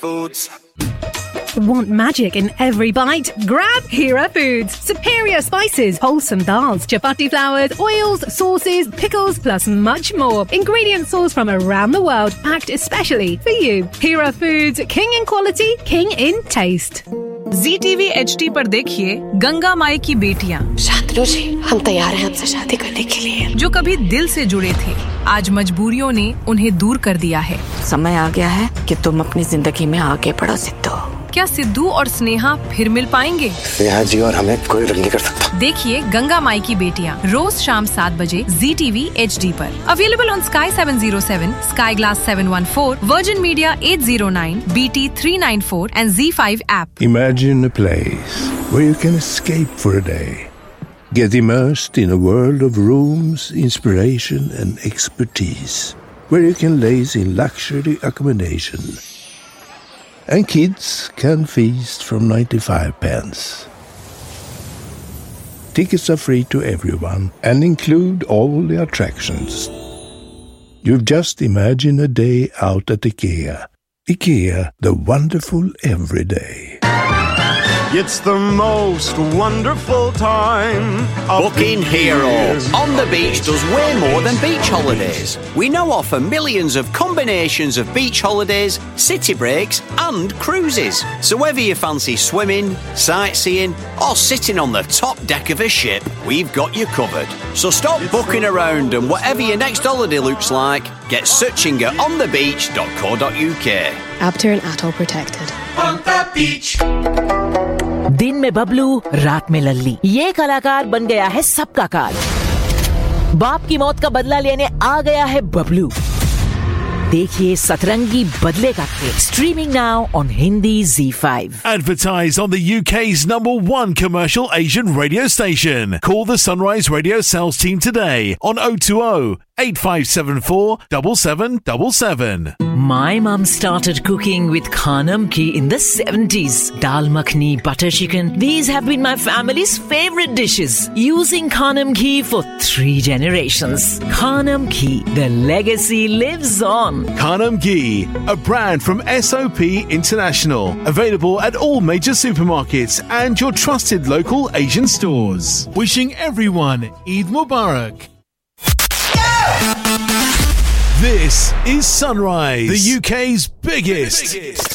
Foods. Want magic in every bite? Grab Hera Foods. Superior spices, wholesome dals, chapati flours, oils, sauces, pickles, plus much more. Ingredients sourced from around the world, packed especially for you. Hera Foods, king in quality, king in taste. ZTV HD पर देखिए गंगा माई की बेटियां। शांतनु जी, हम तैयार हैं आपसे शादी करने के लिए। जो कभी दिल से जुड़े थे, आज मजबूरियों ने उन्हें दूर कर दिया है। समय आ गया है कि तुम अपनी जिंदगी में आगे बढ़ो सिद्धू। क्या सिद्धू और स्नेहा फिर मिल पाएंगे? स्नेहा जी और हमें कोई रोक नहीं कर सकता। देखिए गंगा माई की बेटियां रोज शाम 7 बजे ZTV HD पर। Available on Sky 707, Sky Glass 714, Virgin Media 809, BT 394 and Z5 app. Imagine a place where you can escape for a day. Get immersed in a world of rooms, inspiration and expertise. Where you can laze in luxury accommodation. And kids can feast from 95 pence. Tickets are free to everyone and include all the attractions. You've just imagined a day out at IKEA. IKEA, the wonderful everyday. It's the most wonderful time. Booking Hero on the beach does way more than beach holidays. We now offer millions of combinations of beach holidays, city breaks and cruises. So whether you fancy swimming, sightseeing or sitting on the top deck of a ship, we've got you covered. So stop booking around and whatever your next holiday looks like, get searching at onthebeach.co.uk. After and atoll protected. On the beach. दिन में बबलू, रात में लल्ली, ये कलाकार बन गया है सबका कार। बाप की मौत का बदला लेने आ गया है बबलू। देखिए सतरंगी बदले का खेल, streaming now on Hindi Z5. Advertise on the UK's #1 commercial Asian radio station. Call the Sunrise Radio sales team today on 020 8574 7777. My mum started cooking with Khanam ghee in the 70s. Dal makhni, butter chicken. These have been my family's favorite dishes. Using Khanam ghee for 3 generations. Khanam ghee, the legacy lives on. Khanam Ghee, a brand from SOP International. Available at all major supermarkets and your trusted local Asian stores. Wishing everyone Eid Mubarak. This is Sunrise, the UK's biggest